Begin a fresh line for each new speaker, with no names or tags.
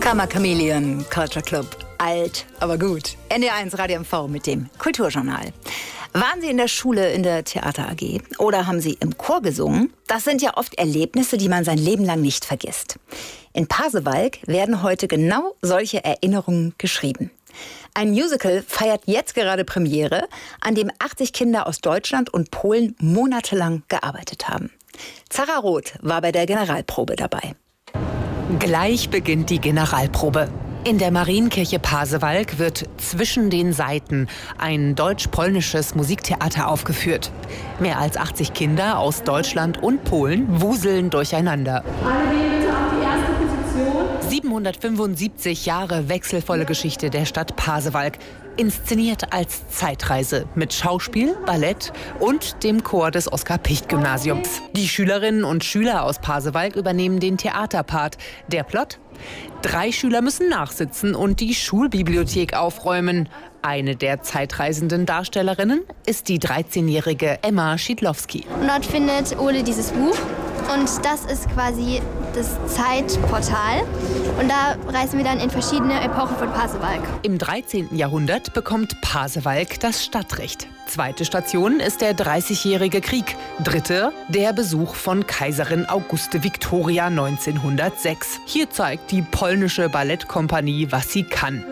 Karma Chameleon, Culture Club. Alt, aber gut. NDR1 Radio MV mit dem Kulturjournal. Waren Sie in der Schule in der Theater AG oder haben Sie im Chor gesungen? Das sind ja oft Erlebnisse, die man sein Leben lang nicht vergisst. In Pasewalk werden heute genau solche Erinnerungen geschrieben. Ein Musical feiert jetzt gerade Premiere, an dem 80 Kinder aus Deutschland und Polen monatelang gearbeitet haben. Zara Roth war bei der Generalprobe dabei.
Gleich beginnt die Generalprobe. In der Marienkirche Pasewalk wird Zwischen den Seiten ein deutsch-polnisches Musiktheater aufgeführt. Mehr als 80 Kinder aus Deutschland und Polen wuseln durcheinander.
Alle gehen bitte auf die erste Position.
775 Jahre wechselvolle Geschichte der Stadt Pasewalk. Inszeniert als Zeitreise mit Schauspiel, Ballett und dem Chor des Oskar-Picht-Gymnasiums. Die Schülerinnen und Schüler aus Pasewalk übernehmen den Theaterpart. Der Plot? 3 Schüler müssen nachsitzen und die Schulbibliothek aufräumen. Eine der zeitreisenden Darstellerinnen ist die 13-jährige Emma Schiedlowski.
Und dort findet Ole dieses Buch und das ist quasi das Zeitportal. Und da reisen wir dann in verschiedene Epochen von Pasewalk.
Im 13. Jahrhundert bekommt Pasewalk das Stadtrecht. Zweite Station ist der 30-jährige Krieg. Dritte, der Besuch von Kaiserin Auguste Victoria 1906. Hier zeigt die polnische Ballettkompanie, was sie kann.